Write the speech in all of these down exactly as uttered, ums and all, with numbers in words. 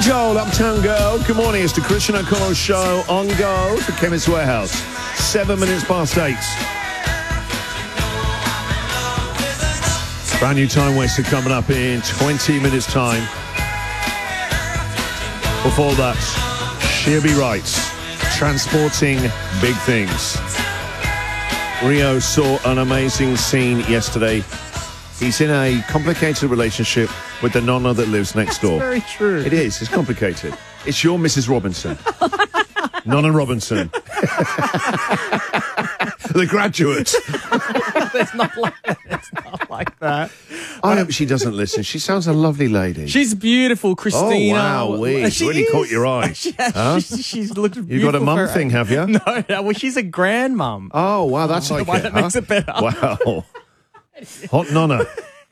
Joel, Uptown Girl. Good morning. It's the Christian O'Connell Show on Go for Chemist Warehouse. Seven minutes past eight. Brand new Time Waster coming up in twenty minutes' time. Before that, she'll be right. Transporting big things. Rio saw an amazing scene yesterday. He's in a complicated relationship with the nonna that lives next door. That's very true. It is. It's complicated. It's your Missus Robinson. Nonna Robinson. The Graduate. It's not like that. It's not like that. I hope she doesn't listen. She sounds a lovely lady. She's beautiful, Christina. Oh, wow. Wee. It's She really is. caught your eye. She, Huh? she's, she's looked beautiful. You got a mum for- thing, have you? No, no, well, she's a grandmum. Oh, wow. That's like Why it, that huh? makes it better. Wow. Hot nonna.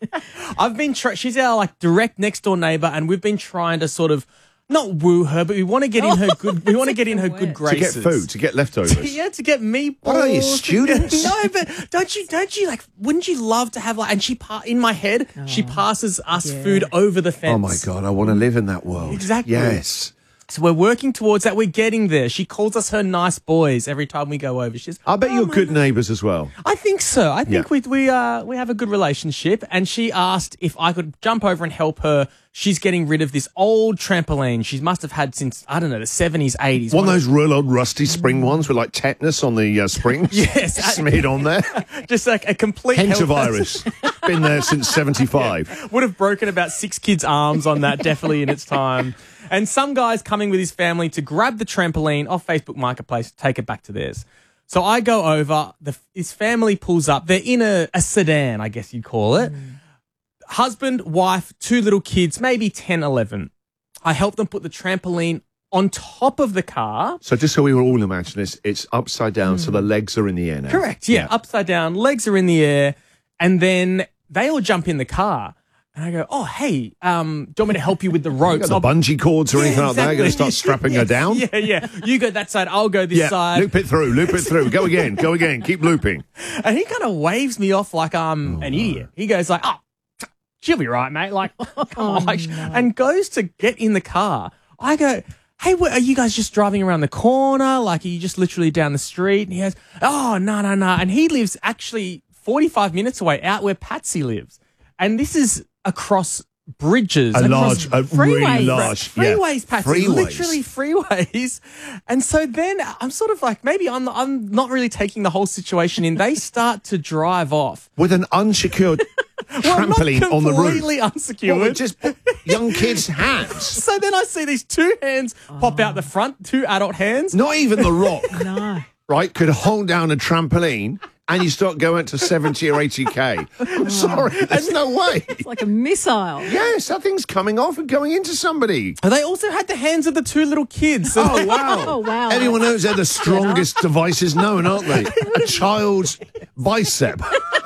I've been, try- she's our like direct next door neighbour, and we've been trying to sort of not woo her, but we want to get in her good. We want to get in her good To get graces. food, to get leftovers. Yeah, to get meatballs. What are you, students? No, but don't you, don't you, like, wouldn't you love to have, like, and she, pa- in my head, she passes us yeah. food over the fence. Oh, my God. I want to live in that world. Exactly. Yes. So we're working towards that. We're getting there. She calls us her nice boys every time we go over. She's, I bet "Oh, you're my good neighbours as well. I think so. I think Yeah. we we uh we have a good relationship. And she asked if I could jump over and help her. She's getting rid of this old trampoline she must have had since, I don't know, the seventies, eighties. One of those real old rusty spring ones with like tetanus on the uh, springs. Yes. Smeared on there. Just like a complete Hint health of virus. Been there since seventy-five. Would have broken about six kids' arms on that, definitely in its time. And some guy's coming with his family to grab the trampoline off Facebook Marketplace, take it back to theirs. So I go over, the, his family pulls up. They're in a, a sedan, I guess you'd call it. Mm. Husband, wife, two little kids, maybe ten, eleven. I help them put the trampoline on top of the car. So just so we were all imagine this, it's upside down, mm. so the legs are in the air now. Correct, yeah, yeah, upside down, legs are in the air, and then they all jump in the car. And I go, oh, hey, um, do you want me to help you with the ropes? You got the bungee cords or yeah, anything exactly. like that? You're going to start strapping yes, her down? Yeah, yeah. You go that side, I'll go this yeah, side. loop it through, loop it through. Go again, go again. Keep looping. And he kind of waves me off like I'm oh, an idiot. He goes like, oh, she'll be right, mate. Like, come oh, on. Like, no. And goes to get in the car. I go, hey, what, are you guys just driving around the corner? Like, are you just literally down the street? And he goes, oh, no, no, no. And he lives actually forty-five minutes away out where Patsy lives. And this is across bridges. A across large, a really freeways. large. Freeways, yeah. Patsy. Freeways. Literally freeways. And so then I'm sort of like, maybe I'm, I'm not really taking the whole situation in. They start to drive off. With an unsecured well, trampoline not on the roof. completely unsecured. Well, just young kids' hands. So then I see these two hands pop out the front, two adult hands. Not even The Rock, No. right, could hold down a trampoline and you start going to seventy or eighty K. I'm sorry, there's no way. It's like a missile. Yes, that thing's coming off and going into somebody. And they also had the hands of the two little kids. So Oh, wow. Oh, wow. Everyone knows they're the strongest devices known, aren't they? A child's bicep.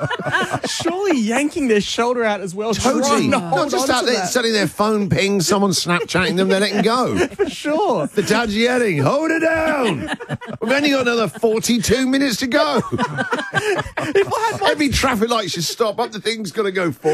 surely yanking their shoulder out as well. Totally. trying to Not hold just on out to there that. setting their phone ping, someone Snapchatting them, they're letting go. For sure. The dad's yelling, hold it down. We've only got another forty-two minutes to go. If I had my Every traffic light should stop up, the thing's got to go forward.